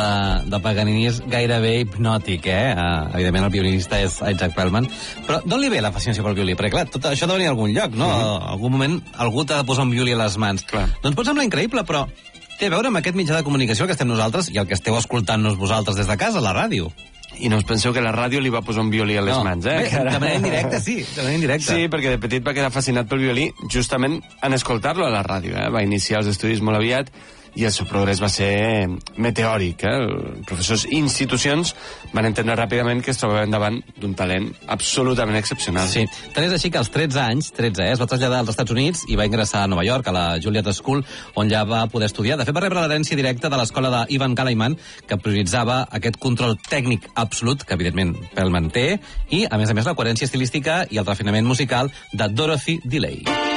de Paganini és gairebé hipnòtic, evidentment el violinista és Isaac Perlman, però d'on li ve la fascinació pel violí? Perquè clar, tot això deu venir a algun lloc, no? En algun moment algú t'ha de posar un violí a les mans. Doncs pot semblar increïble, però té a veure amb aquest mitjà de comunicació que estem nosaltres i el que esteu escoltant-nos vosaltres des de casa, la ràdio. I no us penseu que la ràdio li va posar un violí a les mans, Bé, de manera indirecta, sí. De manera indirecta. Sí, perquè de petit va quedar fascinat pel violí justament en escoltar-lo a la ràdio. Va iniciar els estudis molt aviat i el seu progrés va ser meteòric. Professors i institucions van entendre ràpidament que es trobaven davant d'un talent absolutament excepcional. Sí, tant és així que als 13 anys, es va traslladar als Estats Units i va ingressar a Nova York, a la Juilliard School, on ja va poder estudiar. De fet, va rebre l'herència directa de l'escola d'Ivan Kleiman, que prioritzava aquest control tècnic absolut, que evidentment Perlman té, i, a més, la coherència estilística i el refinament musical de Dorothy DeLay.